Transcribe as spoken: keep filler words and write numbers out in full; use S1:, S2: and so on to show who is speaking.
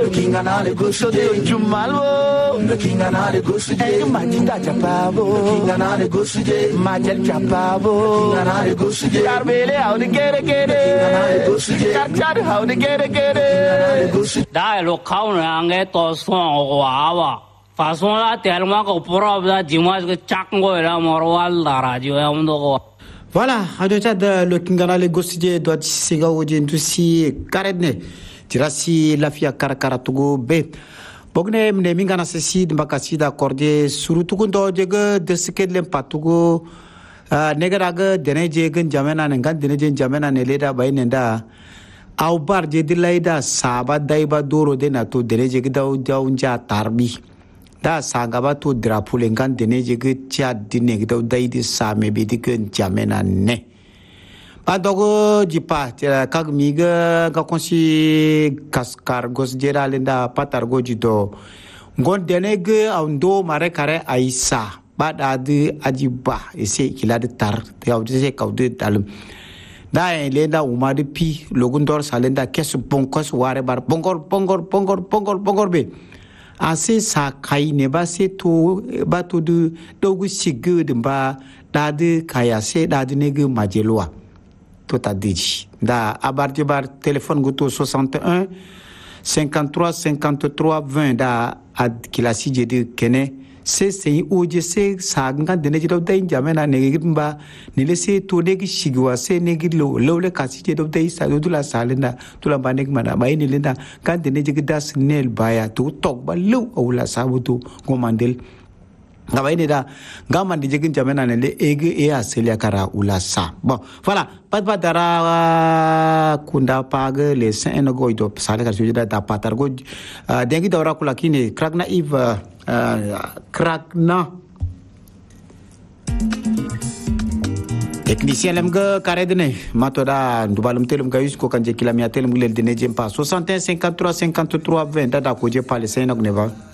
S1: king anale gusto de jumalwo the king anale gusto de majida chapabo king anale gusto de majel chapabo king anale gusto de karbele how de kere kere king anale gusto de karchar how de kere kere
S2: da lo khau na nge to so wa wa fa so la tellement ko prob da dimanche que chak ngoira morwal da radio amdo ko.
S3: Voilà, Radio Tchad, le Kingana Legoside doit siga ojen tusi karedne. Tirasi lafia karakara tugo be. Bogne mne mingana sesi mbakasi d'accordé surutugo ndo jega desket lempatugo negaraga dene jegen jamena ngan dene jen jamena ne leda bay nenda au bar je dilaida saba daiba doro de na to dene jega daw jaunja tarbi. Da sangaba to drapeau lengan dene jege tia dine gdo daidi same bidiken jamena ne ba dogo jipa tira kag miga ga konsi kaskar gos jera lenda patar gojido ngon dene ge ando mare kare aisa ba da de ajiba ese kila de tar te au de ka de dalum da lenda uma de pi logundor salenda kes bonkos ware bar bongor bongor bongor bongor bongor be ase sa kai ne ba se to ba to de dogu sigu de ba da de kaya se da de nege majelwa to ta diji da abarje bar téléphone goto soixante et un cinquante-trois cinquante-trois vingt da ad kilasi je de kene se se oje se sa nga de ne do dai jamena nege ba ne le se to nege sigwa se nege lo lo le kasi je do dai sa do la salenda to la banek mana ba ni lenda kan de ne je das nel baya to tok ba lo o la sabuto komandel nga ba ni da ngama de je jamena ne le ege e aselia kara ula sa bon voilà pas pas dara kunda page les saint no go do sale ka suja da patar go dengi da ora kula kine kragna iv Krakna technicien lemga karedne matoda ndubalum telum gayus ko kanje kilamiya telum lel dene jempa soixante et un cinquante-trois cinquante-trois vingt da ko je pale sen nok neva